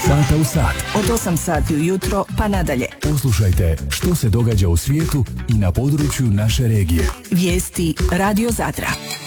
sata u sat. Od 8 sati ujutro pa nadalje. Poslušajte što se događa u svijetu i na području naše regije. Vijesti Radio Zadra.